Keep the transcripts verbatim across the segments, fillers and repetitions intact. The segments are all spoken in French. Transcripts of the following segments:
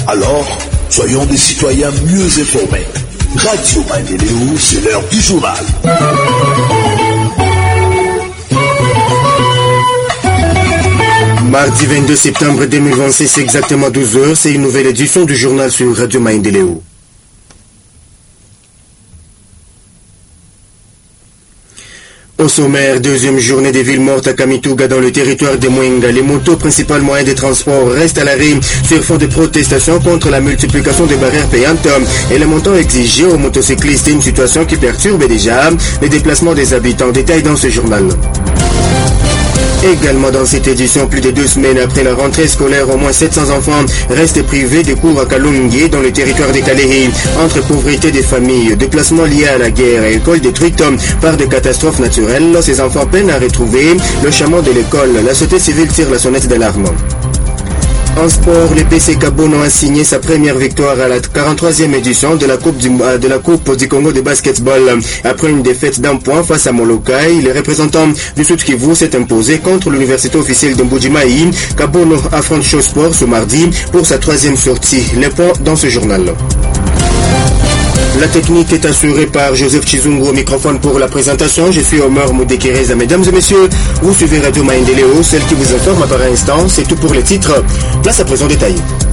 Alors, soyons des citoyens mieux informés. Radio Maendeleo, c'est l'heure du journal. Mardi vingt-deux septembre deux mille vingt-six, exactement douze heures, c'est une nouvelle édition du journal sur Radio Maendeleo. Au sommaire, deuxième journée des villes mortes à Kamituga dans le territoire de Mwenga. Les motos, principal moyen de transport, restent à l'arrêt sur fond de protestation contre la multiplication des barrières payantes et les montants exigés aux motocyclistes. Une situation qui perturbe déjà les déplacements des habitants. Détail dans ce journal. Également dans cette édition, plus de deux semaines après la rentrée scolaire, au moins sept cents enfants restent privés de cours à Kalungi dans le territoire de Kalehi. Entre pauvreté des familles, déplacements liés à la guerre et écoles détruites par des catastrophes naturelles, ces enfants peinent à retrouver le chemin de l'école. La société civile tire la sonnette d'alarme. En sport, le P C Kabono a signé sa première victoire à la quarante-troisième édition de la Coupe du, de la Coupe du Congo de basketball. Après une défaite d'un point face à Molokai, les représentants du Sud Kivu s'est imposé contre l'université officielle de Mbujimai. Kabono affronte Show Sport ce mardi pour sa troisième sortie. Les points dans ce journal. La technique est assurée par Joseph Chizungu au microphone pour la présentation. Je suis Omar Moudekereza. Mesdames et messieurs, vous suivez Radio Maendeleo, celle qui vous informe par instant. C'est tout pour les titres. Place à présent détail.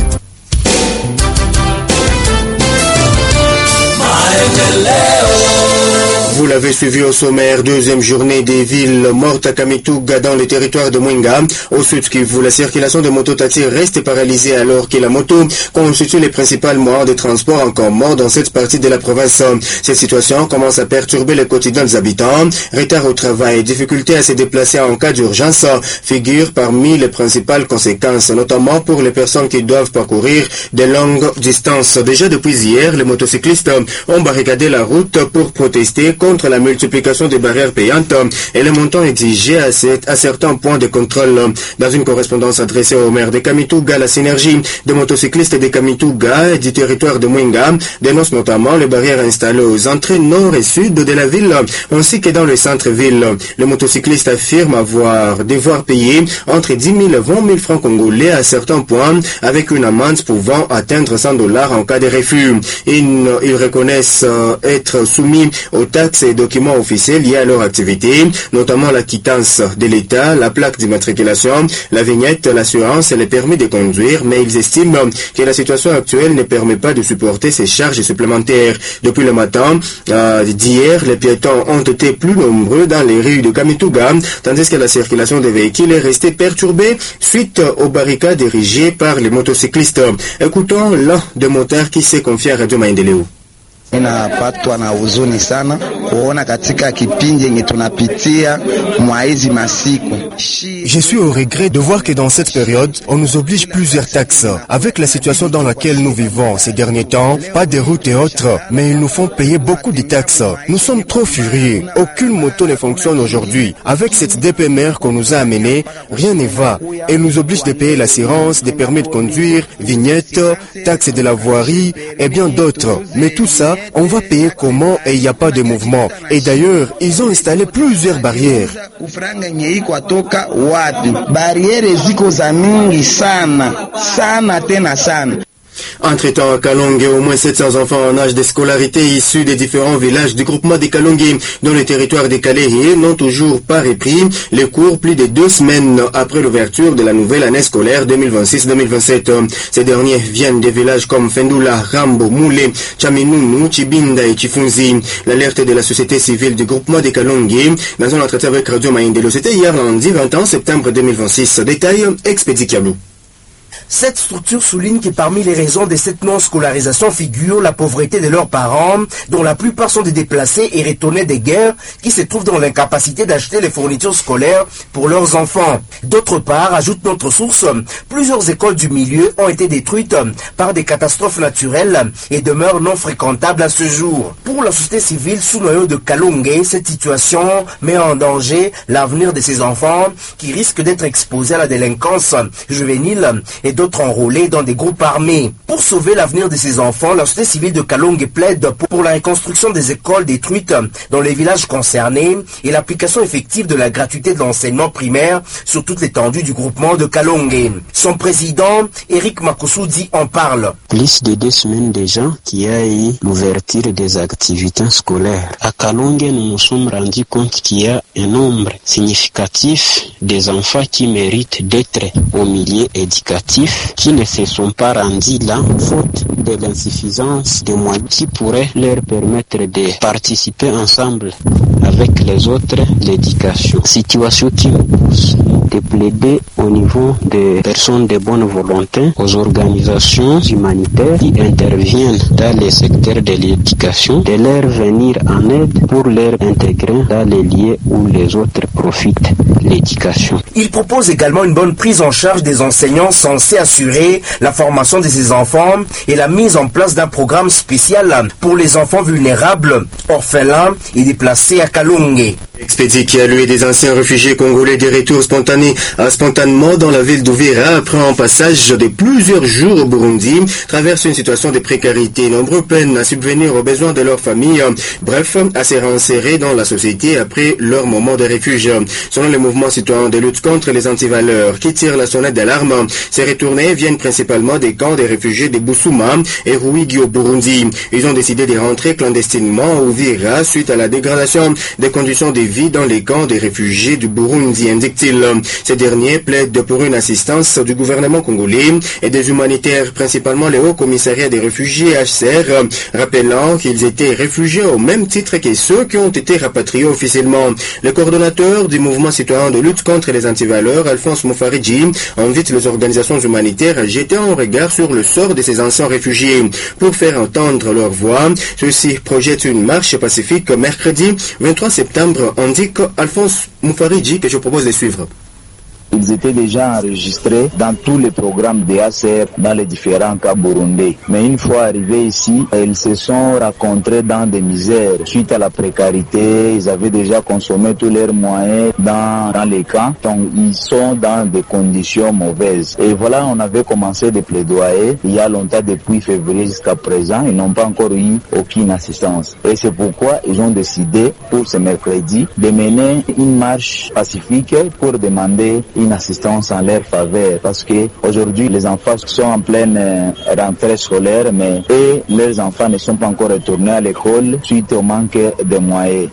Vous l'avez suivi au sommaire, deuxième journée des villes mortes à Kamituga dans le territoire de Mwenga. Au sud Kivu, la circulation de mototaxis reste paralysée alors que la moto constitue les principaux moyens de transport encore morts dans cette partie de la province. Cette situation commence à perturber le quotidien des habitants. Retard au travail, difficulté à se déplacer en cas d'urgence figurent parmi les principales conséquences, notamment pour les personnes qui doivent parcourir de longues distances. Déjà depuis hier, les motocyclistes ont barricadé la route pour protester contre la multiplication des barrières payantes et les montants exigés à, cette, à certains points de contrôle. Dans une correspondance adressée au maire de Kamituga, la synergie des motocyclistes de Kamituga et du territoire de Mwenga dénonce notamment les barrières installées aux entrées nord et sud de la ville ainsi que dans le centre-ville. Les motocyclistes affirment avoir devoir payer entre dix mille et vingt mille francs congolais à certains points avec une amende pouvant atteindre cent dollars en cas de refus. Ils, ils reconnaissent être soumis aux taxes et documents officiels liés à leur activité, notamment la quittance de l'État, la plaque d'immatriculation, la vignette, l'assurance et les permis de conduire, mais ils estiment que la situation actuelle ne permet pas de supporter ces charges supplémentaires. Depuis le matin euh, d'hier, les piétons ont été plus nombreux dans les rues de Kamituga, tandis que la circulation des véhicules est restée perturbée suite aux barricades érigées par les motocyclistes. Écoutons l'un des motards qui s'est confié à Radio Maendeleo. Inapatwa na huzuni sana kuona katika kipindi yenye tunapitia mwa hizi masiku. Je suis au regret de voir que dans cette période, on nous oblige plusieurs taxes. Avec la situation dans laquelle nous vivons ces derniers temps, pas de routes et autres, mais ils nous font payer beaucoup de taxes. Nous sommes trop furieux. Aucune moto ne fonctionne aujourd'hui. Avec cette D P M R qu'on nous a amenée, rien ne va. Elle nous oblige de payer l'assurance, des permis de conduire, vignettes, taxes de la voirie et bien d'autres. Mais tout ça, on va payer comment et il n'y a pas de mouvement. Et d'ailleurs, ils ont installé plusieurs barrières. Barrières ziko za mingi sana, sana tena sana. Entre-temps, à Kalonge, au moins sept cents enfants en âge de scolarité issus des différents villages du groupement de Kalonge dans le territoire de Kalehi n'ont toujours pas repris les cours plus de deux semaines après l'ouverture de la nouvelle année scolaire deux mille vingt-six deux mille vingt-sept. Ces derniers viennent des villages comme Fendula, Rambo, Moulé, Chaminunu, Chibinda et Chifunzi. L'alerte de la société civile du groupement de Kalonge dans un entretien avec Radio Maendeleo, c'était hier lundi vingt-et-un septembre deux mille vingt-six. Détail, Expédit Kiablou. Cette structure souligne que parmi les raisons de cette non-scolarisation figure la pauvreté de leurs parents, dont la plupart sont des déplacés et retournés des guerres, qui se trouvent dans l'incapacité d'acheter les fournitures scolaires pour leurs enfants. D'autre part, ajoute notre source, plusieurs écoles du milieu ont été détruites par des catastrophes naturelles et demeurent non fréquentables à ce jour. Pour la société civile sous noyau de Kalonge, cette situation met en danger l'avenir de ces enfants qui risquent d'être exposés à la délinquance juvénile et d'autres enrôlés dans des groupes armés. Pour sauver l'avenir de ces enfants, la société civile de Kalonge plaide pour la reconstruction des écoles détruites dans les villages concernés et l'application effective de la gratuité de l'enseignement primaire sur toute l'étendue du groupement de Kalonge. Son président, Eric Makosoudi, en parle. Plus de deux semaines déjà qu'il y a eu l'ouverture des activités scolaires. À Kalonge, nous nous sommes rendus compte qu'il y a un nombre significatif des enfants qui méritent d'être au milieu éducatif, qui ne se sont pas rendus là, faute de l'insuffisance de moyens qui pourraient leur permettre de participer ensemble avec les autres l'éducation. Situation qui nous pousse de plaider au niveau des personnes de bonne volonté, aux organisations humanitaires qui interviennent dans les secteurs de l'éducation, de leur venir en aide pour leur intégrer dans les lieux où les autres profitent de l'éducation. Il propose également une bonne prise en charge des enseignants censés assurer la formation de ces enfants et la mise en place d'un programme spécial pour les enfants vulnérables, orphelins et déplacés à Kalonge. Expédie qui a loué des anciens réfugiés congolais des retours spontanés à spontanément dans la ville d'Uvira après un passage de plusieurs jours au Burundi traverse une situation de précarité. Nombreux peinent à subvenir aux besoins de leur famille, bref, à se réinsérer dans la société après leur moment de refuge. Selon le mouvement citoyen de lutte contre les antivaleurs qui tirent la sonnette d'alarme, ces retournés viennent principalement des camps des réfugiés de Busuma et Ruigi au Burundi. Ils ont décidé de rentrer clandestinement à Uvira suite à la dégradation des conditions de vie dans les camps des réfugiés du Burundi, indique-t-il. Ces derniers plaident pour une assistance du gouvernement congolais et des humanitaires, principalement le Haut Commissariat des réfugiés H C R, rappelant qu'ils étaient réfugiés au même titre que ceux qui ont été rapatriés officiellement. Le coordonnateur du mouvement citoyen de lutte contre les antivaleurs, Alphonse Moufaridji, invite les organisations humanitaires à jeter un regard sur le sort de ces anciens réfugiés pour faire entendre leur voix. Ceux-ci projettent une marche pacifique mercredi vingt-trois septembre, indique Alphonse Moufaridji, que je propose de suivre. Ils étaient déjà enregistrés dans tous les programmes de A C R dans les différents cas burundais. Mais une fois arrivés ici, ils se sont rencontrés dans des misères. Suite à la précarité, ils avaient déjà consommé tous leurs moyens dans, dans les camps. Donc ils sont dans des conditions mauvaises. Et voilà, on avait commencé des plaidoyer il y a longtemps, depuis février jusqu'à présent. Ils n'ont pas encore eu aucune assistance. Et c'est pourquoi ils ont décidé pour ce mercredi de mener une marche pacifique pour demander une assistance en leur faveur, parce que aujourd'hui les enfants sont en pleine euh, rentrée scolaire, mais eux, leurs enfants ne sont pas encore retournés à l'école suite au manque de moyens.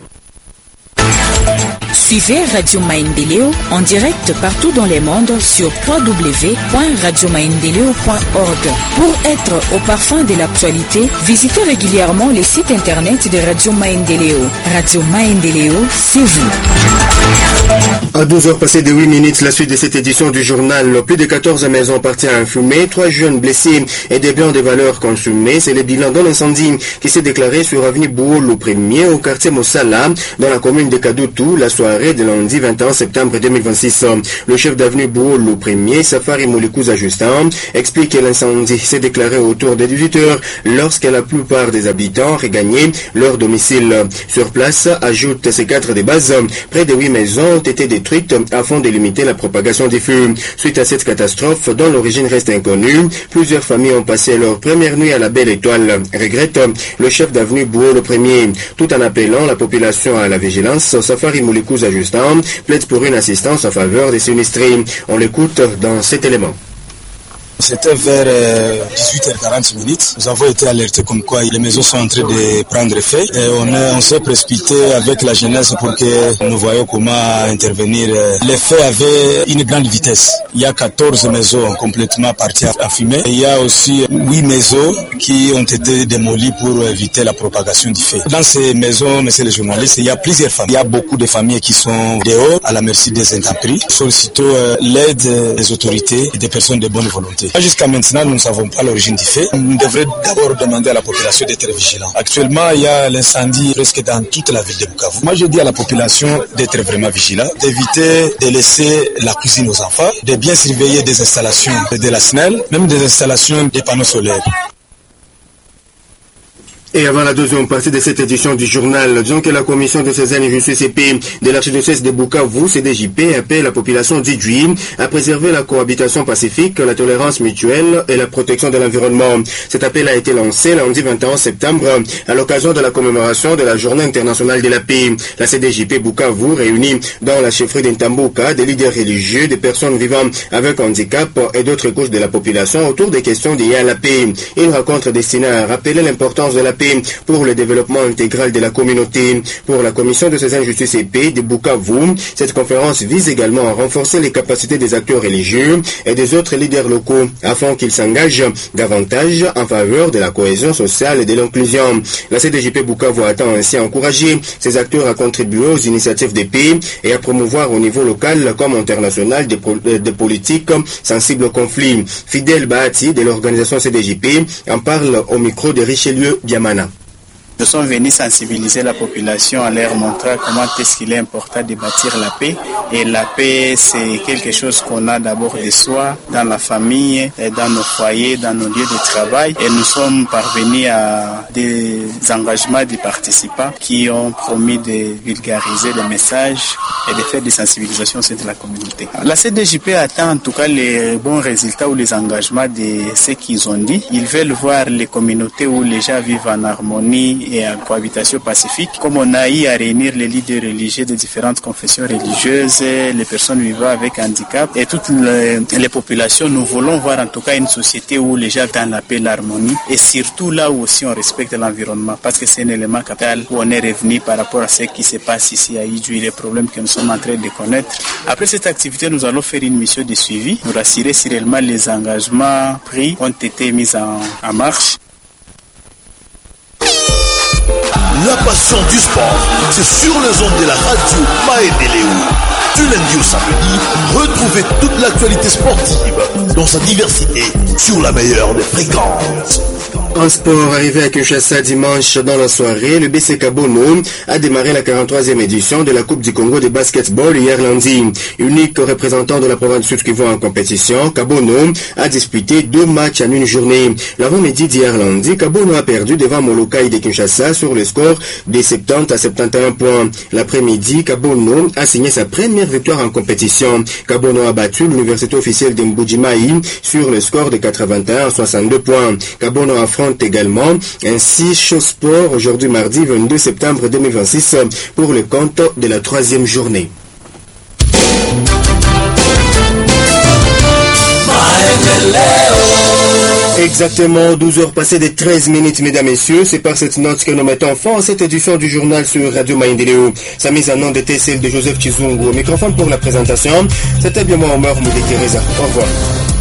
Suivez Radio Maendeleo en direct partout dans le monde sur w w w point radio maendeleo point org. Pour être au parfum de l'actualité, visitez régulièrement le site internet de Radio Maendeleo. Radio Maendeleo, c'est vous. À douze heures passées de huit minutes, la suite de cette édition du journal, plus de quatorze maisons parties à infumer, trois jeunes blessés et des biens de valeur consumés. C'est le bilan d'un incendie qui s'est déclaré sur avenue Bouolo premier au quartier Mossala, dans la commune de Kadoutou, la soirée de lundi vingt et un septembre deux mille vingt-six. Le chef d'avenue Bouolo premier, Safari Moulikouz Justin, explique que l'incendie s'est déclaré autour de dix-huit heures lorsque la plupart des habitants regagnaient leur domicile. Sur place, ajoute ces quatre de base, près de huit maisons ont été détruites afin de limiter la propagation des feux. Suite à cette catastrophe, dont l'origine reste inconnue, plusieurs familles ont passé leur première nuit à la Belle Étoile, regrette le chef d'avenue Bouolo premier. Tout en appelant la population à la vigilance, Safari Moulikouz Justin plaide pour une assistance en faveur des sinistrés. On l'écoute dans cet élément. C'était vers euh, dix-huit heures quarante minutes. Nous avons été alertés comme quoi les maisons sont en train de prendre feu. Et on, est, on s'est précipité avec la jeunesse pour que nous voyions comment intervenir. Les feux avaient une grande vitesse. Il y a quatorze maisons complètement parties à fumer. Et il y a aussi huit maisons qui ont été démolies pour éviter la propagation du feu. Dans ces maisons, messieurs les journalistes, il y a plusieurs familles. Il y a beaucoup de familles qui sont dehors à la merci des intempéries. Sollicitons euh, l'aide des autorités et des personnes de bonne volonté. Jusqu'à maintenant, nous ne savons pas l'origine du fait. Nous devrions d'abord demander à la population d'être vigilante. Actuellement, il y a l'incendie presque dans toute la ville de Bukavu. Moi, je dis à la population d'être vraiment vigilante, d'éviter de laisser la cuisine aux enfants, de bien surveiller des installations de la S N E L, même des installations des panneaux solaires. Et avant la deuxième partie de cette édition du journal, disons que la commission de Césaire et C C P de l'archidiocèse de Bukavu, C D J P, appelle la population d'Idjui à préserver la cohabitation pacifique, la tolérance mutuelle et la protection de l'environnement. Cet appel a été lancé lundi vingt et un septembre à l'occasion de la commémoration de la Journée internationale de la paix. La C D J P Bukavu réunit dans la chefferie d'Intambuka des leaders religieux, des personnes vivant avec handicap et d'autres couches de la population autour des questions liées à la paix. Une rencontre destinée à rappeler l'importance de la paix pour le développement intégral de la communauté. Pour la commission de Césaire Justice et Paix de Bukavu, cette conférence vise également à renforcer les capacités des acteurs religieux et des autres leaders locaux afin qu'ils s'engagent davantage en faveur de la cohésion sociale et de l'inclusion. La C D J P Bukavu attend ainsi à encourager ces acteurs à contribuer aux initiatives de paix et à promouvoir au niveau local comme international des, des politiques sensibles au conflit. Fidèle Bahati de l'organisation C D J P en parle au micro de Richelieu Diamana. Nous sommes venus sensibiliser la population en leur montrant comment est-ce qu'il est important de bâtir la paix. Et la paix, c'est quelque chose qu'on a d'abord de soi, dans la famille, dans nos foyers, dans nos lieux de travail. Et nous sommes parvenus à des engagements des participants qui ont promis de vulgariser le message et de faire des sensibilisations au sein de la communauté. La C D J P attend en tout cas les bons résultats ou les engagements de ce qu'ils ont dit. Ils veulent voir les communautés où les gens vivent en harmonie et en cohabitation pacifique, comme on a eu à réunir les leaders religieux de différentes confessions religieuses, les personnes vivant avec handicap et toutes les, les populations. Nous voulons voir en tout cas une société où les gens dans la paix, l'harmonie et surtout là où aussi on respecte l'environnement, parce que c'est un élément capital où on est revenu par rapport à ce qui se passe ici à Idjui, les problèmes que nous sommes en train de connaître. Après cette activité, nous allons faire une mission de suivi, nous rassurer si réellement les engagements pris ont été mis en, en marche. La passion du sport, c'est sur les ondes de la radio Maendeleo. Du lundi au samedi, retrouvez toute l'actualité sportive dans sa diversité sur la meilleure des fréquences. En sport, arrivé à Kinshasa dimanche dans la soirée, le B C Kabono a démarré la quarante-troisième édition de la Coupe du Congo de basketball hier lundi. Unique représentant de la province du Sud Kivu en compétition, Kabono a disputé deux matchs en une journée. L'avant-midi d'hier lundi, Kabono a perdu devant Molokai de Kinshasa sur le score de soixante-dix à soixante et un points. L'après-midi, Kabono a signé sa première victoire en compétition. Kabono a battu l'université officielle de Mbujimai sur le score de quatre-vingt-un à soixante-deux points. Kabono affronte également ainsi Show Sport aujourd'hui mardi vingt-deux septembre deux mille vingt-six pour le compte de la troisième journée. Exactement douze heures passées de treize minutes, mesdames et messieurs. C'est par cette note que nous mettons fin à cette édition du journal sur Radio Maendeleo. Sa mise en nom était celle de Joseph Chizungu. Au microphone pour la présentation, c'était bien moi, Omar Moudé-Teresa. Au revoir.